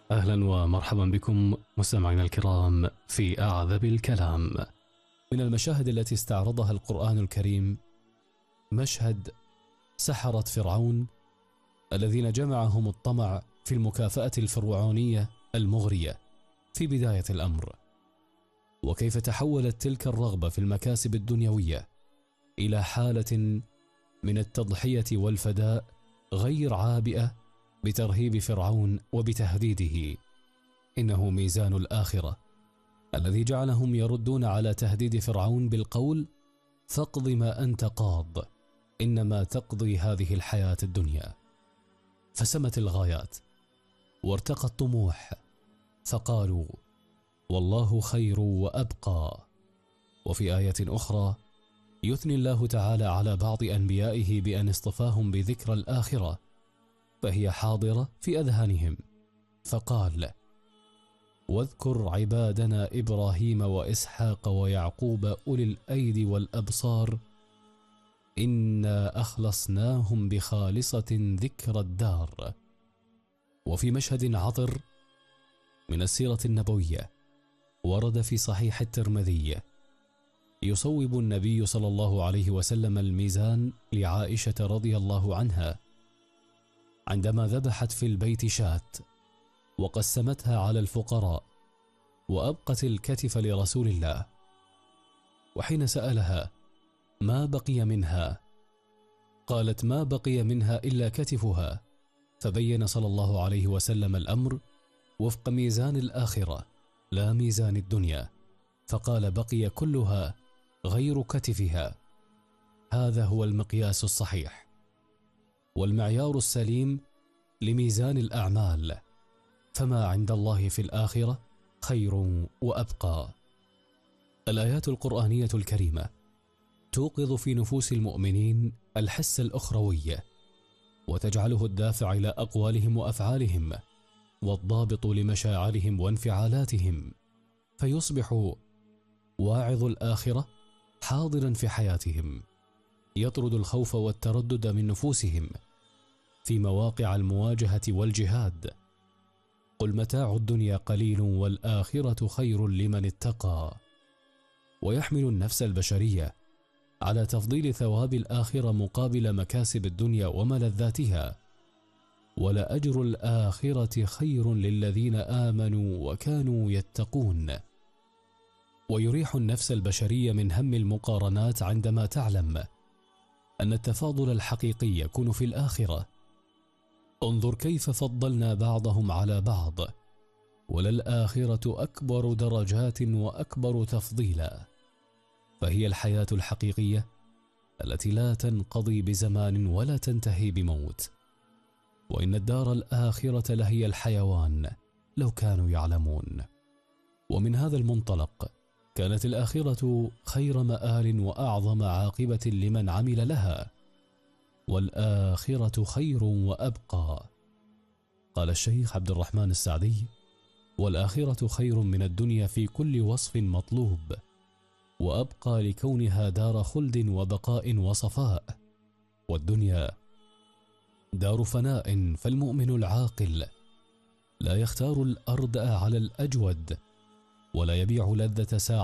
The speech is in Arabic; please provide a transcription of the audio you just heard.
أهلا ومرحبا بكم مستمعينا الكرام في أعذب الكلام. من المشاهد التي استعرضها القرآن الكريم مشهد سحرة فرعون الذين جمعهم الطمع في المكافأة الفرعونية المغرية في بداية الأمر، وكيف تحولت تلك الرغبة في المكاسب الدنيوية إلى حالة من التضحية والفداء غير عابئة بترهيب فرعون وبتهديده. إنه ميزان الآخرة الذي جعلهم يردون على تهديد فرعون بالقول: فاقض ما أنت قاض، إنما تقضي هذه الحياة الدنيا. فسمت الغايات وارتقى الطموح، فقالوا: والله خير وأبقى. وفي آية أخرى يثني الله تعالى على بعض أنبيائه بأن اصطفاهم بذكر الآخرة، فهي حاضرة في أذهانهم، فقال: واذكر عبادنا إبراهيم وإسحاق ويعقوب أولي الأيدي والأبصار إنا أخلصناهم بخالصة ذكر الدار. وفي مشهد عطر من السيرة النبوية ورد في صحيح الترمذي يصوب النبي صلى الله عليه وسلم الميزان لعائشة رضي الله عنها عندما ذبحت في البيت شاة وقسمتها على الفقراء وأبقت الكتف لرسول الله، وحين سألها ما بقي منها قالت: ما بقي منها إلا كتفها. فبين صلى الله عليه وسلم الأمر وفق ميزان الآخرة لا ميزان الدنيا، فقال: بقي كلها غير كتفها. هذا هو المقياس الصحيح والمعيار السليم لميزان الأعمال، فما عند الله في الآخرة خير وأبقى. الآيات القرآنية الكريمة توقظ في نفوس المؤمنين الحس الأخروي، وتجعله الدافع إلى أقوالهم وأفعالهم والضابط لمشاعرهم وانفعالاتهم، فيصبح واعظ الآخرة حاضرا في حياتهم، يطرد الخوف والتردد من نفوسهم في مواقع المواجهة والجهاد. قل متاع الدنيا قليل والآخرة خير لمن اتقى. ويحمل النفس البشرية على تفضيل ثواب الآخرة مقابل مكاسب الدنيا وملذاتها، ولأجر الآخرة خير للذين آمنوا وكانوا يتقون. ويريح النفس البشرية من هم المقارنات عندما تعلم أن التفاضل الحقيقي يكون في الآخرة. انظر كيف فضلنا بعضهم على بعض، وللآخرة أكبر درجات وأكبر تفضيلا. فهي الحياة الحقيقية التي لا تنقضي بزمان ولا تنتهي بموت، وإن الدار الآخرة لهي الحيوان لو كانوا يعلمون. ومن هذا المنطلق كانت الآخرة خير مآل وأعظم عاقبة لمن عمل لها، والآخرة خير وأبقى. قال الشيخ عبد الرحمن السعدي: والآخرة خير من الدنيا في كل وصف مطلوب، وأبقى لكونها دار خلد وبقاء وصفاء، والدنيا دار فناء. فالمؤمن العاقل لا يختار الأردأ على الأجود، ولا يبيع لذة ساعة